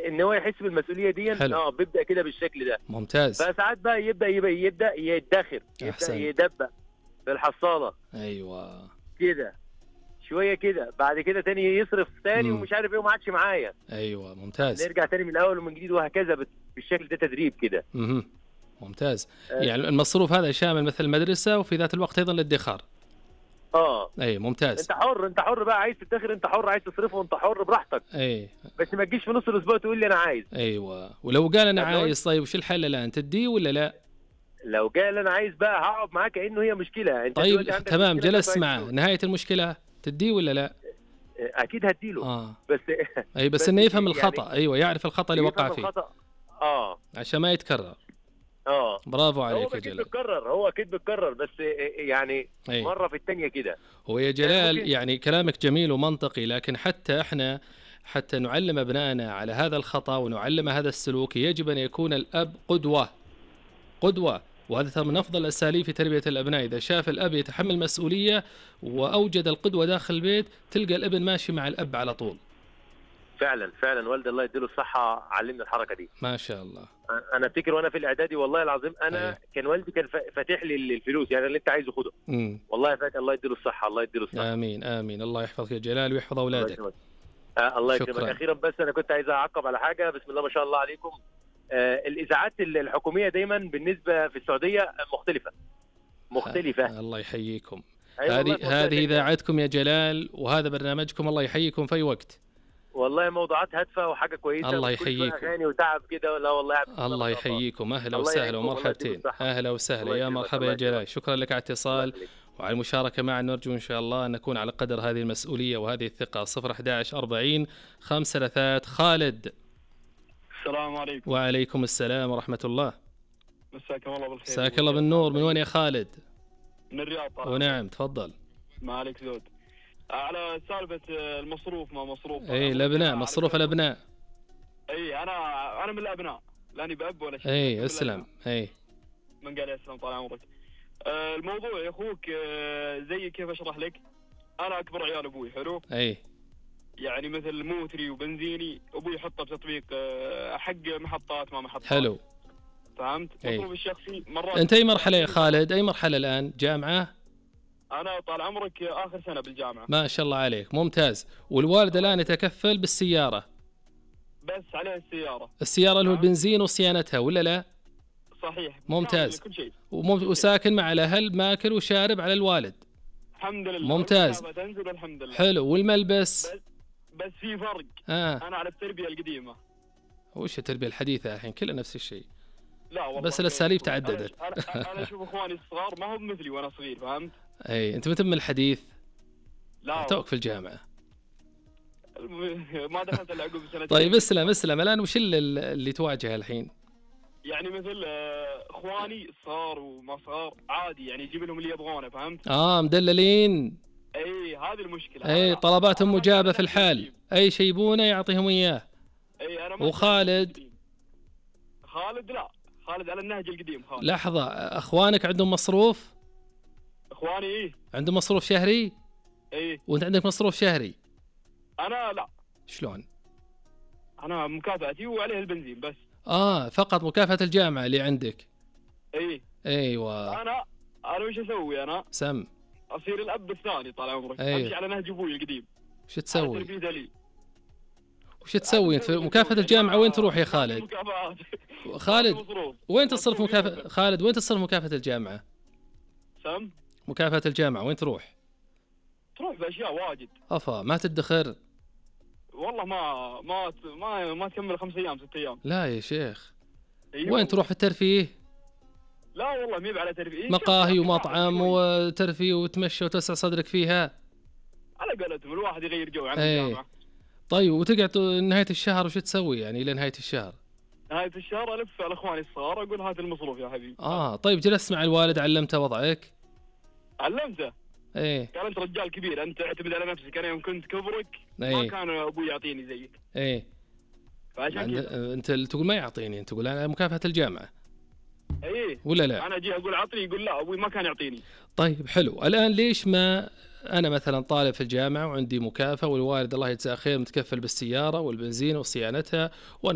ان هو يحس بالمسؤوليه دي، بيبدا كده بالشكل ده. ممتاز. فساعات بقى يبدا يدخر، يبدا يدبق في الحصاله. ايوه كده شويه كده، بعد كده تاني يصرف تاني ومش عارف ايه وما عادش معايا. ايوه ممتاز. نرجع تاني من الاول ومن جديد، وهكذا بالشكل ده، تدريب كده. ممتاز. يعني المصروف هذا شامل مثل المدرسه، وفي ذات الوقت ايضا الادخار. اي ممتاز. انت حر بقى، عايز تدخر انت حر، عايز تصرفه انت حر براحتك. بس ما تجيش في نص الاسبوع تقول لي انا عايز. ايوه. ولو قال انا عايز، طيب وش الحل الان؟ تديه ولا لا؟ لو قال انا عايز بقى هقعد معاه كانه هي مشكله. انت طيب تمام، جلست معه، نهايه المشكله تديه ولا لا؟ اكيد هديله. بس انه يفهم الخطا. يعني ايوه، يعرف الخطا اللي وقع فيه. عشان ما يتكرر. برافو عليك يا جلال. هو اكيد بيتكرر، بس يعني مره في الثانيه كده. هو يا جلال يعني كلامك جميل ومنطقي، لكن حتى احنا حتى نعلم ابنائنا على هذا الخطا ونعلم هذا السلوك، يجب ان يكون الاب قدوه. وهذا من افضل الاساليب في تربيه الابناء. اذا شاف الاب يتحمل مسؤوليه واوجد القدوه داخل البيت، تلقى الابن ماشي مع الاب على طول. فعلا والدي الله يديله الصحه علمني الحركه دي. ما شاء الله. انا افتكر وانا في الاعدادي والله العظيم انا كان والدي كان فاتح لي الفلوس، يعني اللي انت عايزه خده. والله فاكر، الله يديله الصحه، الله يديله الصحه. امين امين. الله يحفظك يا جلال ويحفظ اولادك. الله يكرمك. اخيرا بس انا كنت عايز اعقب على حاجه. بسم الله ما شاء الله عليكم. الاذاعات الحكوميه دايما بالنسبه في السعوديه مختلفه. الله يحييكم. هذه اذاعتكم يا جلال، وهذا برنامجكم. الله يحييكم في اي وقت. والله موضوعات هادفه وحاجه كويسه. الله يحييكم. اغاني وتعب كده. لا والله الله يحييكم. اهلا وسهلا ومرحبتين. اهلا وسهلا يا مرحبا يا جلال. شكرا لك على الاتصال وعلى المشاركه معنا. نرجو ان شاء الله ان نكون على قدر هذه المسؤوليه وهذه الثقه. 011 40 533. خالد. السلام عليكم. وعليكم السلام ورحمه الله. مساكم الله بالخير. مساك الله بالنور. من وين يا خالد؟ من الرياض. ونعم تفضل. ما عليك زود. على سالفه المصروف ما مصروف. الابناء، مصروف الابناء. انا من الابناء، لاني باب ولا شيء. اسلم. من قال اسلم طال عمرك. الموضوع يا اخوك زي كيف اشرح لك. انا اكبر عيال ابوي. حلو. يعني مثل موتري وبنزيني ابوي يحطه بتطبيق حق محطات ما محطات. حلو. فهمت؟ مصروف الشخصي مرات. انت اي مرحله يا خالد؟ اي مرحله الان؟ جامعه؟ أنا طال عمرك آخر سنة بالجامعة. ما شاء الله عليك. ممتاز. والوالد الآن يتكفل بالسيارة؟ بس عليه السيارة اللي هو البنزين وصيانتها ولا لا؟ صحيح. ممتاز. كل شيء. وساكن مع الأهل، ماكل وشارب على الوالد. الحمد لله. ممتاز. تنزل الحمد لله. حلو. والملبس؟ بس في فرق. أنا على التربية القديمة. وش التربية الحديثة الحين؟ كلها نفس الشيء. لا والله. بس الأساليب تعددت. أنا أشوف إخواني الصغار ما هم مثلي وأنا صغير. فهمت؟ أنت متى من الحديث؟ لا توك في الجامعة. ما دخلت إلا عقب سنتين. طيب اسلم الآن. وش اللي تواجهه الحين؟ يعني مثل إخواني الصغار وما صغار عادي، يعني يجيب لهم اللي يبغونه. فهمت؟ مدللين. هذه المشكلة. طلباتهم مجابة في الحال. أي شيء يبونه يعطيهم إياه. أنا وخالد لا، خالد على النهج القديم. خالد. لحظة، أخوانك عندهم مصروف؟ إخواني عندهم مصروف شهري؟ وأنت عندك مصروف شهري؟ أنا لا. شلون؟ أنا مكافأتي وعليه البنزين بس. فقط مكافأة الجامعة اللي عندك. أيوة. أنا وش أسوي؟ أنا سم أصير الأب الثاني طال عمرك. أمشي على نهج أبوي القديم. وش تسوي؟ وش تسوي أنت؟ مكافأة الجامعة وين تروح يا خالد؟ خالد وين تصرف مكافأة؟ خالد وين تصرف مكافأة الجامعة؟ مكافأة الجامعة وين تروح؟ تروح بأشياء واجد. ما تدخر؟ والله ما تكمل 5 أيام 6 أيام. لا يا شيخ. وين تروح في الترفيه؟ لا والله ميب على ترفيه. مقاهي ومطعم وترفيه وتمشي وتسع صدرك فيها. على قولتهم الواحد يغير جو عن الجامعة. طيب وتقعد نهاية الشهر وش تسوي يعني إلى نهاية الشهر؟ نهاية الشهر ألف على إخواني الصغار أقول هات المصروف يا حبيبي. طيب جلست مع الوالد علمته وضعك؟ علمته. قال أنت رجال كبير، أنت اعتمد على نفسك. أنا يوم كنت كبرك ما كان أبوي يعطيني زيك. فعشان كذا أنت تقول ما يعطيني، أنت تقول أنا مكافأة الجامعة. ولا لا؟ أنا أجي أقول عطني يقول لا أبوي ما كان يعطيني. طيب حلو. الآن ليش ما أنا مثلا طالب في الجامعة وعندي مكافأة والوالد الله يجزاه خير متكفل بالسيارة والبنزين وصيانتها، وأنا